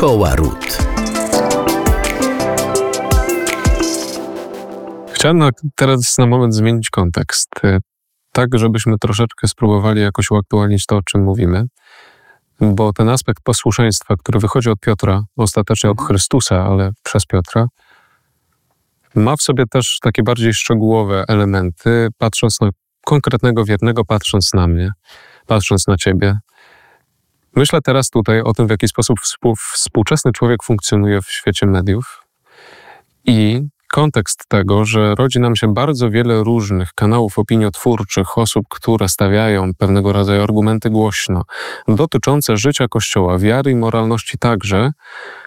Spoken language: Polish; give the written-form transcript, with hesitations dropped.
Szkoła Ród. Chciałem teraz na moment zmienić kontekst, tak żebyśmy troszeczkę spróbowali jakoś uaktualnić to, o czym mówimy, bo ten aspekt posłuszeństwa, który wychodzi od Piotra, ostatecznie od Chrystusa, ale przez Piotra, ma w sobie też takie bardziej szczegółowe elementy, patrząc na konkretnego wiernego, patrząc na mnie, patrząc na ciebie. Myślę teraz tutaj o tym, w jaki sposób współczesny człowiek funkcjonuje w świecie mediów i kontekst tego, że rodzi nam się bardzo wiele różnych kanałów opiniotwórczych, osób, które stawiają pewnego rodzaju argumenty głośno, dotyczące życia Kościoła, wiary i moralności także,